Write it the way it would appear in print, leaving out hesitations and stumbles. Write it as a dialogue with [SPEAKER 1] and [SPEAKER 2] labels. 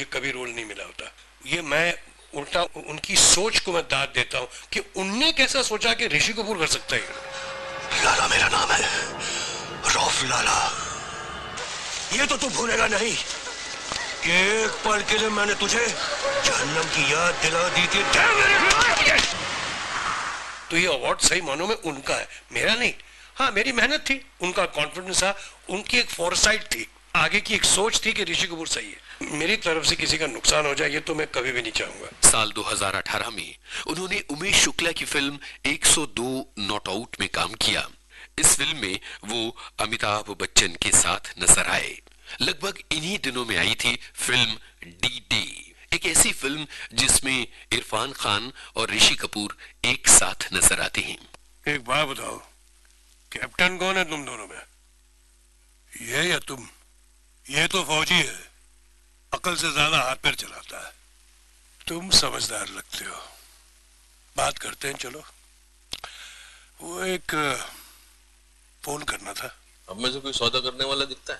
[SPEAKER 1] मुझे कभी रोल नहीं मिला होता। ये मैं उल्टा उनकी सोच को मैं दाद देता हूँ कि उनने कैसा सोचा कि ऋषि कपूर कर सकता है।
[SPEAKER 2] लाला मेरा नाम है, रौफ लाला। ये तो तू भूलेगा नहीं कि एक पल के लिए मैंने तुझे जहन्नम की याद दिला दी थी।
[SPEAKER 1] तो ये अवार्ड सही मानों में उनका है, मेरा नहीं। हाँ, मेरी मेहनत थी, उनका कॉन्फिडेंस था, उनकी एक फोरसाइट थी, आगे की एक सोच थी कि ऋषि कपूर सही है। मेरी तरफ से किसी का नुकसान हो जाए ये तो मैं कभी भी नहीं चाहूंगा।
[SPEAKER 3] साल 2018 में उन्होंने उमेश शुक्ला की फिल्म 102 नॉट आउट में काम किया। इस फिल्म में वो अमिताभ बच्चन के साथ नजर आए। लगभग इन्हीं दिनों में आई थी फिल्म डी, एक ऐसी फिल्म जिसमें इरफान खान और ऋषि कपूर एक साथ नजर आते हैं।
[SPEAKER 1] एक बात बताओ, कैप्टन कौन है तुम दोनों में, ये या तुम? ये तो फौजी है, अकल से ज्यादा हाथ पैर चलाता है। तुम समझदार लगते हो। बात करते हैं, चलो। वो एक फोन करना था।
[SPEAKER 4] अब मुझे कोई सौदा करने वाला दिखता है?